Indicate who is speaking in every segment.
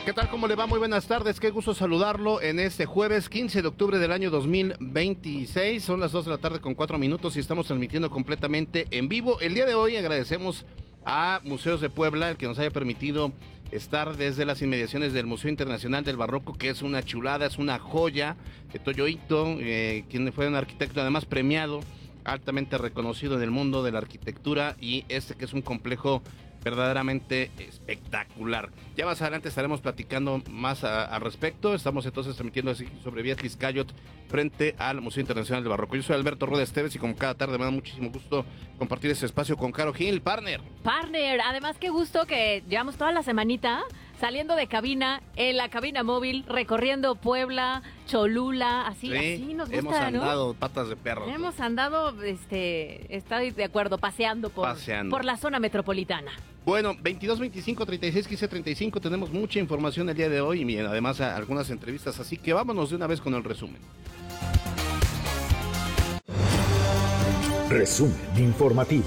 Speaker 1: ¿Qué tal? ¿Cómo le va? Muy buenas tardes. Qué gusto saludarlo en este jueves 15 de octubre del año 2026. Son las 2 de la tarde con 4 minutos y estamos transmitiendo completamente en vivo. El día de hoy agradecemos a Museos de Puebla el que nos haya permitido estar desde las inmediaciones del Museo Internacional del Barroco, que es una chulada, es una joya. Toyo Ito, quien fue un arquitecto además premiado, altamente reconocido en el mundo de la arquitectura, y que es un complejo verdaderamente espectacular. Ya más adelante estaremos platicando más al respecto. Estamos entonces transmitiendo así sobre Vías Xcayot frente al Museo Internacional del Barroco. Yo soy Alberto Rueda Esteves y como cada tarde me da muchísimo gusto compartir este espacio con Caro Gil, partner.
Speaker 2: Además qué gusto que llevamos toda la semanita saliendo de cabina, en la cabina móvil, recorriendo Puebla, Cholula, así nos gusta,
Speaker 1: hemos andado, ¿no? Patas de perro.
Speaker 2: Hemos andado, estoy de acuerdo, paseando por la zona metropolitana.
Speaker 1: Bueno, 22, 25, 36, 15, 35, tenemos mucha información el día de hoy y además algunas entrevistas, así que vámonos de una vez con el resumen.
Speaker 3: Resumen informativo.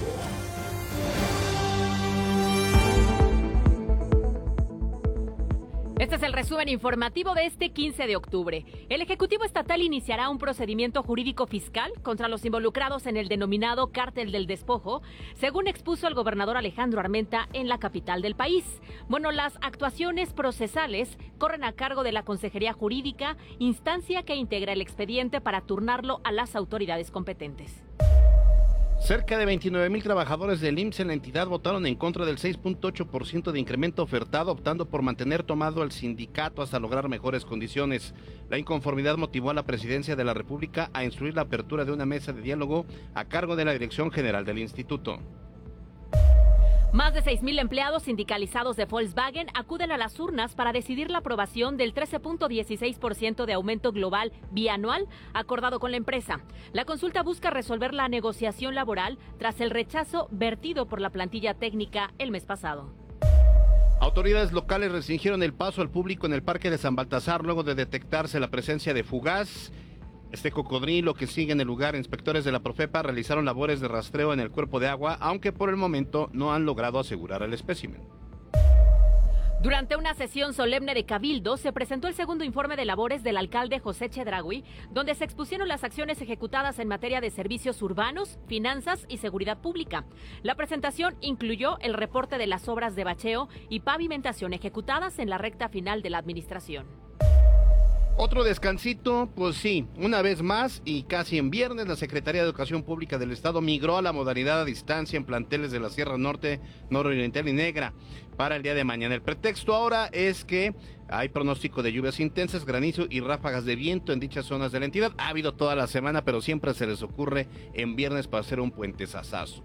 Speaker 2: Este es el resumen informativo de este 15 de octubre. El Ejecutivo Estatal iniciará un procedimiento jurídico fiscal contra los involucrados en el denominado Cártel del Despojo, según expuso el gobernador Alejandro Armenta en la capital del país. Bueno, las actuaciones procesales corren a cargo de la Consejería Jurídica, instancia que integra el expediente para turnarlo a las autoridades competentes.
Speaker 1: Cerca de 29,000 trabajadores del IMSS en la entidad votaron en contra del 6.8% de incremento ofertado, optando por mantener tomado al sindicato hasta lograr mejores condiciones. La inconformidad motivó a la Presidencia de la República a instruir la apertura de una mesa de diálogo a cargo de la Dirección General del Instituto.
Speaker 2: Más de 6,000 empleados sindicalizados de Volkswagen acuden a las urnas para decidir la aprobación del 13.16% de aumento global bianual acordado con la empresa. La consulta busca resolver la negociación laboral tras el rechazo vertido por la plantilla técnica el mes pasado.
Speaker 1: Autoridades locales restringieron el paso al público en el Parque de San Baltasar luego de detectarse la presencia de fugaz. Cocodrilo que sigue en el lugar. Inspectores de la Profepa realizaron labores de rastreo en el cuerpo de agua, aunque por el momento no han logrado asegurar el espécimen.
Speaker 2: Durante una sesión solemne de Cabildo, se presentó el segundo informe de labores del alcalde José Chedraui, donde se expusieron las acciones ejecutadas en materia de servicios urbanos, finanzas y seguridad pública. La presentación incluyó el reporte de las obras de bacheo y pavimentación ejecutadas en la recta final de la administración.
Speaker 1: Otro descansito, pues sí, una vez más y casi en viernes, la Secretaría de Educación Pública del Estado migró a la modalidad a distancia en planteles de la Sierra Norte, Nororiental y Negra para el día de mañana. El pretexto ahora es que hay pronóstico de lluvias intensas, granizo y ráfagas de viento en dichas zonas de la entidad. Ha habido toda la semana, pero siempre se les ocurre en viernes para hacer un puentesazazo.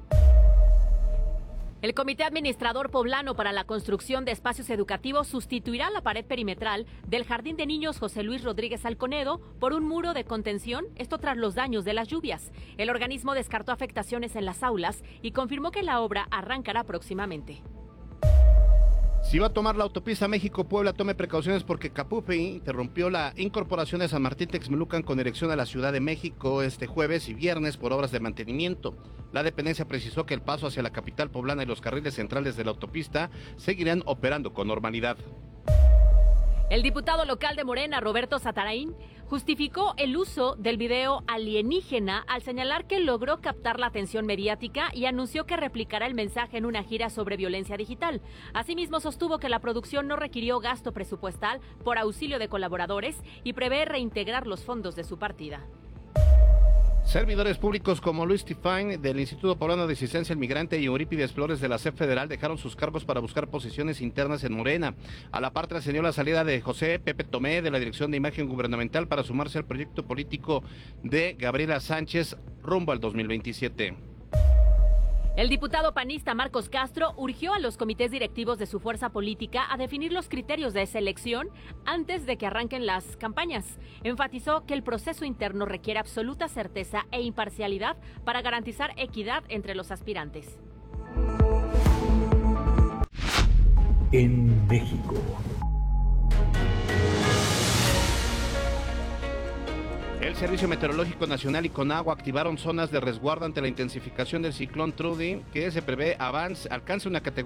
Speaker 2: El Comité Administrador Poblano para la Construcción de Espacios Educativos sustituirá la pared perimetral del Jardín de Niños José Luis Rodríguez Alconedo por un muro de contención, esto tras los daños de las lluvias. El organismo descartó afectaciones en las aulas y confirmó que la obra arrancará próximamente.
Speaker 1: Si va a tomar la autopista México-Puebla, tome precauciones porque Capupe interrumpió la incorporación de San Martín Texmelucan con dirección a la Ciudad de México este jueves y viernes por obras de mantenimiento. La dependencia precisó que el paso hacia la capital poblana y los carriles centrales de la autopista seguirán operando con normalidad.
Speaker 2: El diputado local de Morena, Roberto Satarain, justificó el uso del video alienígena al señalar que logró captar la atención mediática y anunció que replicará el mensaje en una gira sobre violencia digital. Asimismo, sostuvo que la producción no requirió gasto presupuestal por auxilio de colaboradores y prevé reintegrar los fondos de su partida.
Speaker 1: Servidores públicos como Luis Tifán del Instituto Poblano de Asistencia al Migrante y Eurípides Flores de la SEP Federal dejaron sus cargos para buscar posiciones internas en Morena. A la par trascendió la salida de José Pepe Tomé de la Dirección de Imagen Gubernamental para sumarse al proyecto político de Gabriela Sánchez rumbo al 2027.
Speaker 2: El diputado panista Marcos Castro urgió a los comités directivos de su fuerza política a definir los criterios de selección antes de que arranquen las campañas. Enfatizó que el proceso interno requiere absoluta certeza e imparcialidad para garantizar equidad entre los aspirantes.
Speaker 3: En México.
Speaker 1: El Servicio Meteorológico Nacional y Conagua activaron zonas de resguardo ante la intensificación del ciclón Trudy, que se prevé alcance una categoría